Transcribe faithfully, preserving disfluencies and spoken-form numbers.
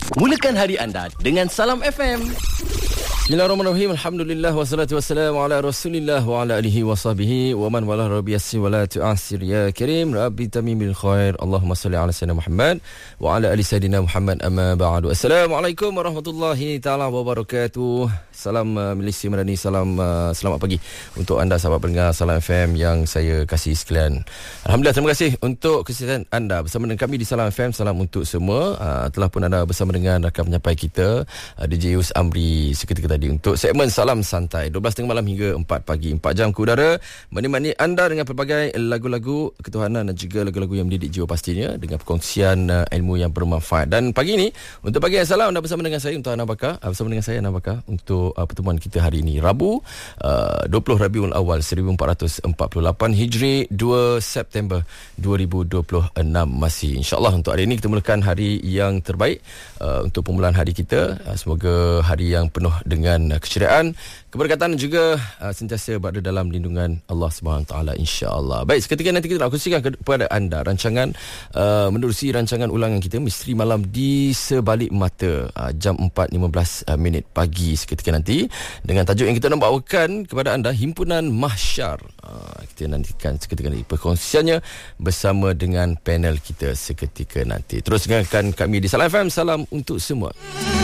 Mulakan hari anda dengan Salam F M. Bismillahirrahmanirrahim. Alhamdulillah wassalatu wassalamu ala Rasulillah wa ala alihi wa sahbihi wa man wala rabbi yassir wa la tu'assir ya karim rabbi tamimil khair. Allahumma salli ala sayyidina Muhammad wa ala ali sayyidina Muhammad amma ba'du. Assalamualaikum warahmatullahi taala wabarakatuh. Salam uh, Malaysia Madani, salam uh, selamat pagi untuk anda sahabat pendengar Salam F M yang saya kasih sekalian. Alhamdulillah, terima kasih untuk kesihatan anda bersama dengan kami di Salam F M. Salam untuk semua. Uh, telah pun anda bersama dengan rakan penyampai kita uh, D J Yus Amri seketika tadi untuk segmen Salam Santai dua belas tiga puluh malam hingga empat pagi. empat jam ke udara menemani anda dengan pelbagai lagu-lagu ketuhanan dan juga lagu-lagu yang mendidik jiwa pastinya, dengan perkongsian uh, ilmu yang bermanfaat. Dan pagi ini untuk pagi yang salam anda bersama dengan saya untuk Ana Bakar, uh, bersama dengan saya Ana Bakar untuk uh, pertemuan kita hari ini Rabu uh, dua puluh Rabiul Awal seribu empat ratus empat puluh lapan Hijri, dua September dua ribu dua puluh enam. Masih insya-Allah untuk hari ini kita mulakan hari yang terbaik uh, untuk permulaan hari kita. Uh, semoga hari yang penuh dengan keceriaan, keberkatan, juga uh, sentiasa berada dalam lindungan Allah Subhanahu Taala, insya-Allah. Baik, seketika nanti kita nak kongsikan kepada anda rancangan uh, menerusi rancangan ulangan kita Misteri Malam di Sebalik Mata, uh, jam empat lima belas uh, minit pagi seketika nanti, dengan tajuk yang kita nak bawakan kepada anda, Himpunan Mahsyar. Uh, kita nantikan seketika nanti perkongsiannya bersama dengan panel kita seketika nanti. Terus dengarkan kami di Salam F M. Salam untuk semua.